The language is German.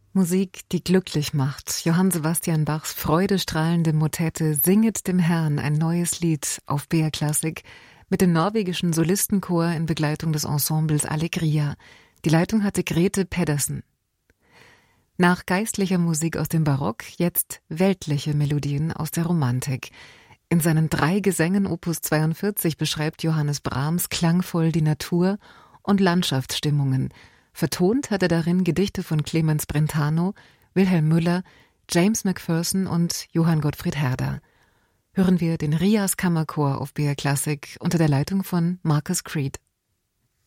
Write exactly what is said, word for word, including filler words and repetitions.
Musik, die glücklich macht. Johann Sebastian Bachs freudestrahlende Motette Singet dem Herrn, ein neues Lied auf B R Klassik mit dem norwegischen Solistenchor in Begleitung des Ensembles Allegria. Die Leitung hatte Grete Pedersen. Nach geistlicher Musik aus dem Barock jetzt weltliche Melodien aus der Romantik. In seinen drei Gesängen Opus zweiundvierzig beschreibt Johannes Brahms klangvoll die Natur und Landschaftsstimmungen. Vertont hat er darin Gedichte von Clemens Brentano, Wilhelm Müller, James Macpherson und Johann Gottfried Herder. Hören wir den Rias Kammerchor auf B R Klassik unter der Leitung von Marcus Creed.